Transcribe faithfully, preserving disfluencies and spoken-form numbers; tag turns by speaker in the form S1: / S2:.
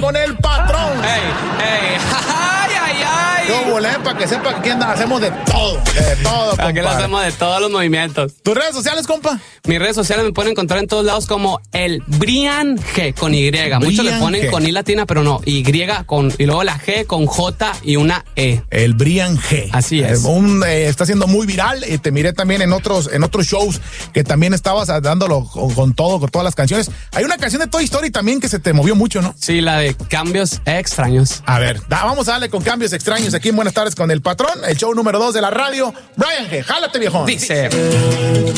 S1: con el patrón.
S2: ¡Ey, ey! ¡Ay, ay, ay!
S1: Yo volé para que sepa que aquí anda, hacemos de todo, de todo, compa.
S2: Aquí lo hacemos de todos los movimientos.
S1: ¿Tus redes sociales, compa?
S2: Mis redes sociales me pueden encontrar en todos lados como el Brian G con Y. Muchos le ponen
S1: G.
S2: con I latina, pero no. Y con, y luego la G con J y una E.
S1: El Brian G.
S2: Así es.
S1: Eh, un, eh, está siendo muy viral. Y te miré también en otros, en otros shows que también estabas dándolo con, con todo, con todas las canciones. Hay una canción de Toy Story también que se te movió mucho, ¿no?
S2: Sí, la de Cambios Extraños.
S1: A ver, da, vamos a darle con Cambios Extraños aquí en Buenas Tardes con el Patrón, el show número dos de la radio. Brian G, jálate, viejón.
S2: Dice...